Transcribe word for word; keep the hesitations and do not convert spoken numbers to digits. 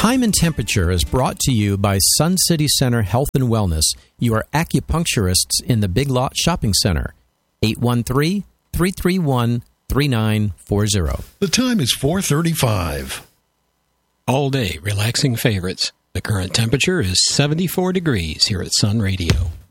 Time and Temperature is brought to you by Sun City Center Health and Wellness, your acupuncturists in the Big Lot Shopping Center. eight one three, three three one, three nine four zero. The time is four thirty-five. All day relaxing favorites. The current temperature is seventy-four degrees here at Sun Radio.